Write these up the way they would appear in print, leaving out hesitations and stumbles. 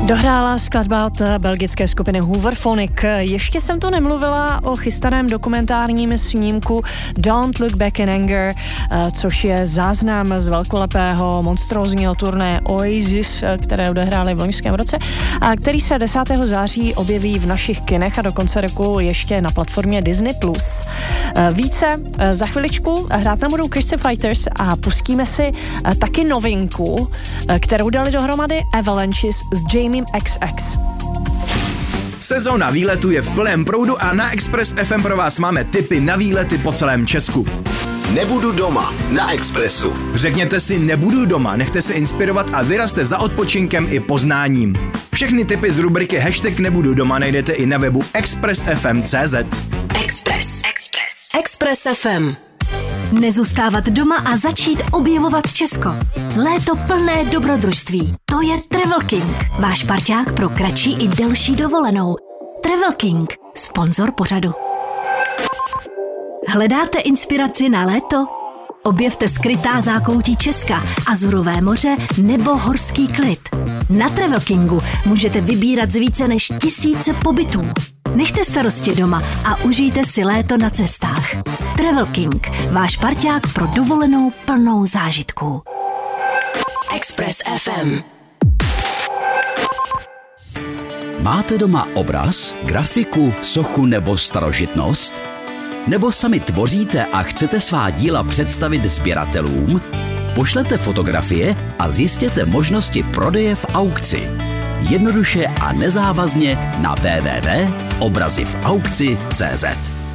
Dohrála skladba od belgické skupiny Hooverphonic. Ještě jsem to nemluvila o chystaném dokumentárním snímku Don't Look Back in Anger, což je záznam z velkolepého monstrózního turné Oasis, které odehráli v loňském roce a který se 10. září objeví v našich kinech a do konce roku ještě na platformě Disney+. Více za chviličku hrát nám budou Kirsty Fighters a pustíme si taky novinku, kterou dali dohromady Avalanches s Jamiem XX. Sezóna výletu je v plném proudu a na Express FM pro vás máme tipy na výlety po celém Česku. Nebudu doma na Expressu. Řekněte si nebudu doma, nechte se inspirovat a vyrazte za odpočinkem i poznáním. Všechny tipy z rubriky Hashtag nebudu doma najdete i na webu expressfm.cz. Express FM. Nezůstávat doma a začít objevovat Česko. Léto plné dobrodružství. To je Travel King, váš parťák pro kratší i delší dovolenou. Travel King, sponzor pořadu. Hledáte inspiraci na léto? Objevte skrytá zákoutí Česka, Azurové moře nebo horský klid. Na Travel Kingu můžete vybírat z více než 1000 pobytů. Nechte starosti doma a užijte si léto na cestách. Travel King, váš parťák pro dovolenou plnou zážitků. Express FM. Máte doma obraz, grafiku, sochu nebo starožitnost? Nebo sami tvoříte a chcete svá díla představit sběratelům? Pošlete fotografie a zjistěte možnosti prodeje v aukci. Jednoduše a nezávazně na www.obrazivaukci.cz.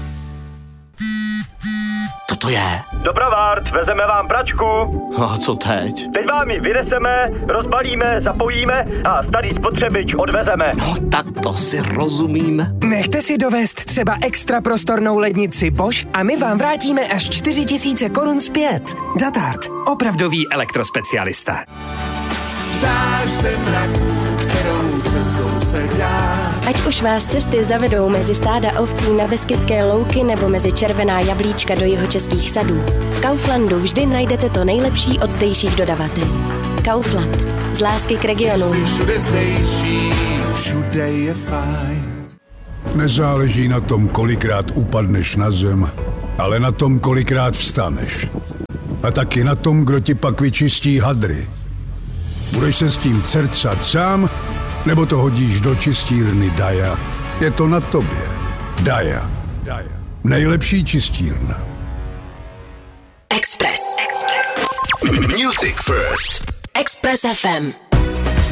To je. Dopravárt, vezeme vám pračku. A co teď? Teď vám ji vyneseme, rozbalíme, zapojíme a starý spotřebič odvezeme. No tak to si rozumím. Nechte si dovést třeba extra prostornou lednici Bosch a my vám vrátíme až 4000 korun zpět. Datard, opravdový elektrospecialista. Ptáš se mraků, kterou cestou se dá. Ať už vás cesty zavedou mezi stáda ovcí na Beskydské louky nebo mezi červená jablíčka do jihočeských sadů, v Kauflandu vždy najdete to nejlepší od zdejších dodavatelů. Kaufland. Z lásky k regionu. Jsi všude zdejší, všude je fajn. Nezáleží na tom, kolikrát upadneš na zem, ale na tom, kolikrát vstaneš. A taky na tom, kdo ti pak vyčistí hadry. Budeš se s tím cercat sám, nebo to hodíš do čistírny Daja? Je to na tobě. Daja. Nejlepší čistírna. Express. Music First. Express FM.